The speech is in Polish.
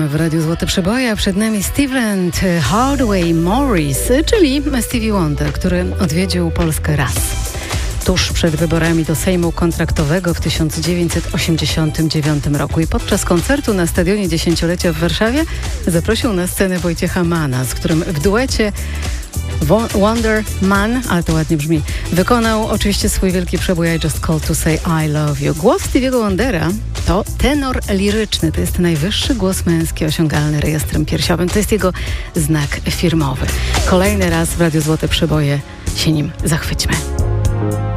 w Radiu Złote Przeboje, a przed nami Stephen Hardaway Morris, czyli Stevie Wonder, który odwiedził Polskę raz. Tuż przed wyborami do Sejmu Kontraktowego w 1989 roku i podczas koncertu na Stadionie Dziesięciolecia w Warszawie zaprosił na scenę Wojciecha Manna, z którym w duecie Wonder Man, ale to ładnie brzmi, wykonał oczywiście swój wielki przebój I Just Called to Say I Love You. Głos Stevie'ego Wondera to tenor liryczny, to jest najwyższy głos męski osiągalny rejestrem piersiowym, to jest jego znak firmowy. Kolejny raz w Radiu Złote Przeboje się nim zachwyćmy.